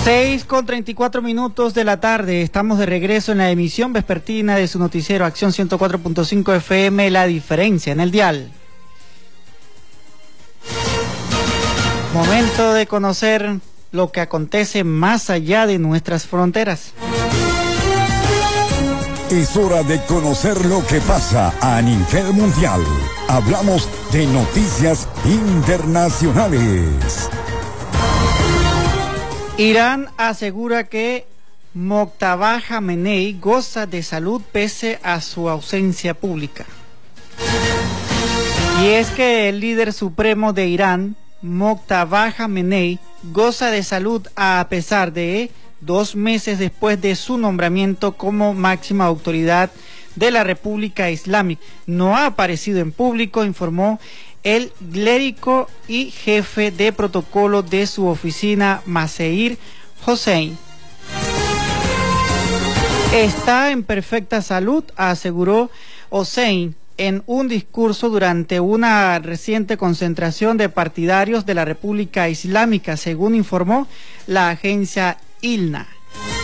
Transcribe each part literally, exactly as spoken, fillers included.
seis con treinta y cuatro minutos de la tarde, estamos de regreso en la emisión vespertina de su noticiero Acción ciento cuatro punto cinco F M, La Diferencia en el dial. Momento de conocer lo que acontece más allá de nuestras fronteras. Es hora de conocer lo que pasa a nivel mundial. Hablamos de noticias internacionales. Irán asegura que Mojtaba Khamenei goza de salud pese a su ausencia pública. Y es que el líder supremo de Irán, Mojtaba Khamenei, goza de salud a pesar de dos meses después de su nombramiento como máxima autoridad de la República Islámica. No ha aparecido en público, informó el clérigo y jefe de protocolo de su oficina, Maseir Hossein. Está en perfecta salud, aseguró Hossein en un discurso durante una reciente concentración de partidarios de la República Islámica, según informó la agencia I L N A.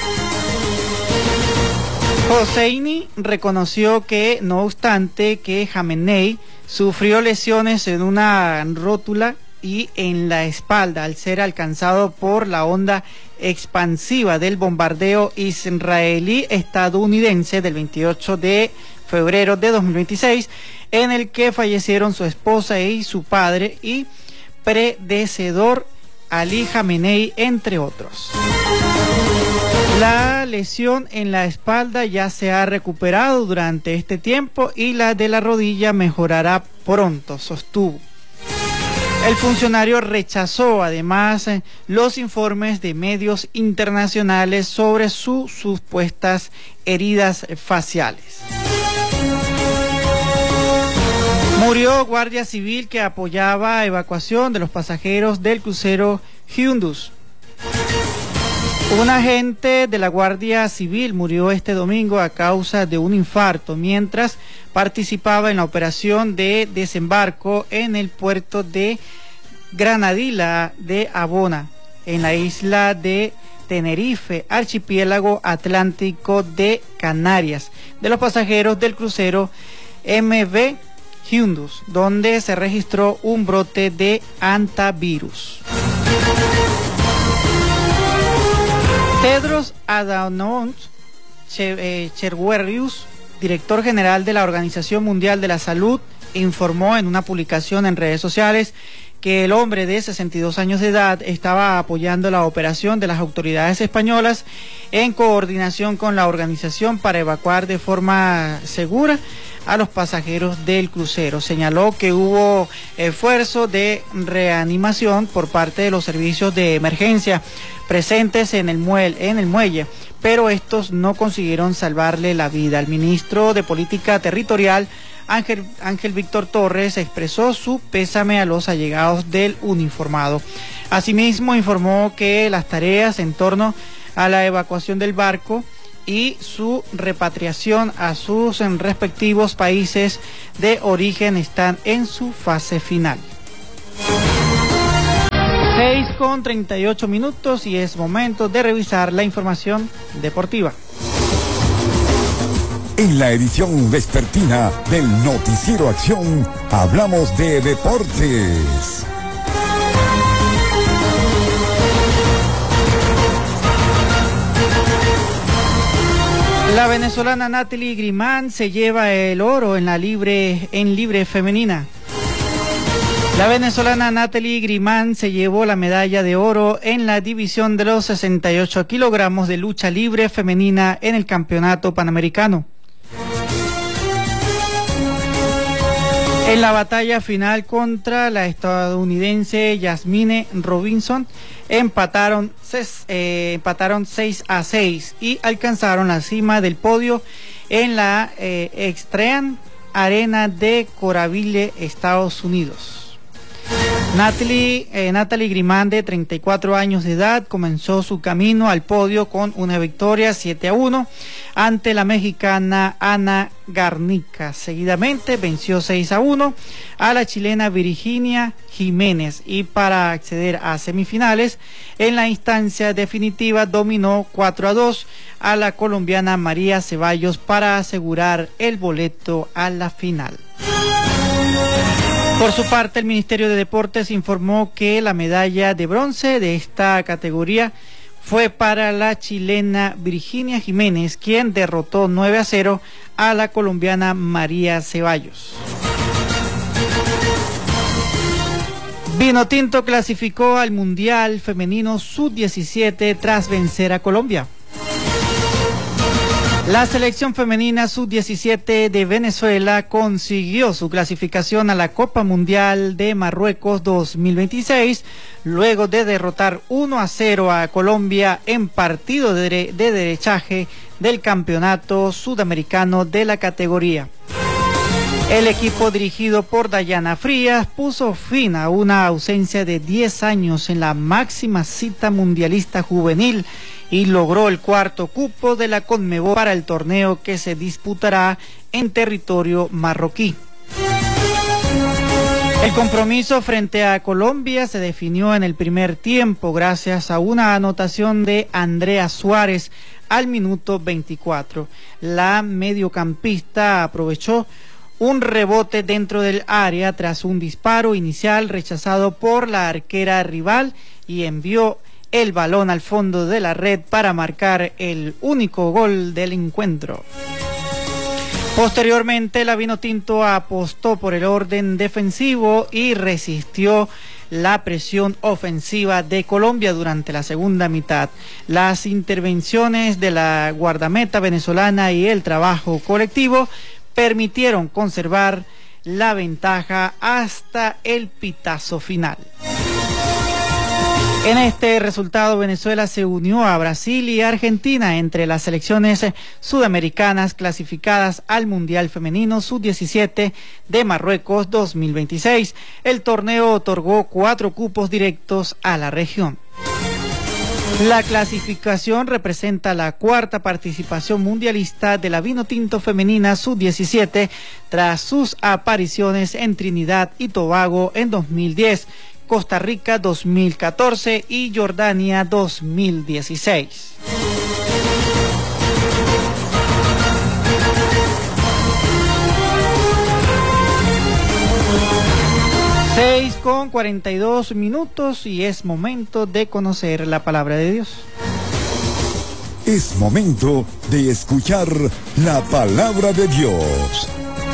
Hosseini reconoció que, no obstante, que Khamenei sufrió lesiones en una rótula y en la espalda al ser alcanzado por la onda expansiva del bombardeo israelí-estadounidense del veintiocho de febrero de dos mil veintiséis, en el que fallecieron su esposa y su padre y predecesor Ali Khamenei, entre otros. La lesión en la espalda ya se ha recuperado durante este tiempo y la de la rodilla mejorará pronto, sostuvo. El funcionario rechazó además los informes de medios internacionales sobre sus supuestas heridas faciales. Murió guardia civil que apoyaba evacuación de los pasajeros del crucero Hyundai. Un agente de la Guardia Civil murió este domingo a causa de un infarto mientras participaba en la operación de desembarco en el puerto de Granadilla de Abona, en la isla de Tenerife, archipiélago atlántico de Canarias, de los pasajeros del crucero M V Hyundai, donde se registró un brote de hantavirus. Tedros Adhanom Ghebreyesus, director general de la Organización Mundial de la Salud, informó en una publicación en redes sociales que el hombre de sesenta y dos años de edad estaba apoyando la operación de las autoridades españolas en coordinación con la organización para evacuar de forma segura a los pasajeros del crucero. Señaló que hubo esfuerzo de reanimación por parte de los servicios de emergencia presentes en el muelle, en el muelle, pero estos no consiguieron salvarle la vida. El ministro de Política Territorial, Ángel, Ángel Víctor Torres, expresó su pésame a los allegados del uniformado. Asimismo, informó que las tareas en torno a la evacuación del barco y su repatriación a sus respectivos países de origen están en su fase final. seis con treinta y ocho minutos y es momento de revisar la información deportiva. En la edición vespertina del Noticiero Acción, hablamos de deportes. La venezolana Nathalie Grimán se lleva el oro en la libre, en libre femenina. La venezolana Nathalie Grimán se llevó la medalla de oro en la división de los sesenta y ocho kilogramos de lucha libre femenina en el Campeonato Panamericano. En la batalla final contra la estadounidense Yasmine Robinson empataron, eh, empataron seis a seis y alcanzaron la cima del podio en la eh, Extreme Arena de Coraville, Estados Unidos. Natalie, eh, Natalie Grimán, de treinta y cuatro años de edad, comenzó su camino al podio con una victoria siete a uno ante la mexicana Ana Garnica. Seguidamente venció seis a uno a la chilena Virginia Jiménez y para acceder a semifinales en la instancia definitiva dominó cuatro a dos a la colombiana María Ceballos para asegurar el boleto a la final. Por su parte, el Ministerio de Deportes informó que la medalla de bronce de esta categoría fue para la chilena Virginia Jiménez, quien derrotó nueve a cero a la colombiana María Ceballos. Vinotinto clasificó al Mundial Femenino sub diecisiete tras vencer a Colombia. La selección femenina sub diecisiete de Venezuela consiguió su clasificación a la Copa Mundial de Marruecos dos mil veintiséis luego de derrotar uno a cero a Colombia en partido de, de derechaje del campeonato sudamericano de la categoría. El equipo dirigido por Dayana Frías puso fin a una ausencia de diez años en la máxima cita mundialista juvenil y logró el cuarto cupo de la Conmebol para el torneo que se disputará en territorio marroquí. El compromiso frente a Colombia se definió en el primer tiempo gracias a una anotación de Andrea Suárez al minuto veinticuatro. La mediocampista aprovechó un rebote dentro del área tras un disparo inicial rechazado por la arquera rival y envió el balón al fondo de la red para marcar el único gol del encuentro. Posteriormente, la Vinotinto apostó por el orden defensivo y resistió la presión ofensiva de Colombia durante la segunda mitad. Las intervenciones de la guardameta venezolana y el trabajo colectivo permitieron conservar la ventaja hasta el pitazo final. En este resultado, Venezuela se unió a Brasil y Argentina entre las selecciones sudamericanas clasificadas al Mundial Femenino sub diecisiete de Marruecos dos mil veintiséis. El torneo otorgó cuatro cupos directos a la región. La clasificación representa la cuarta participación mundialista de la Vinotinto femenina sub diecisiete tras sus apariciones en Trinidad y Tobago en dos mil diez. Costa Rica dos mil catorce y Jordania dos mil dieciséis. seis con cuarenta y dos minutos y es momento de conocer la palabra de Dios. Es momento de escuchar la palabra de Dios.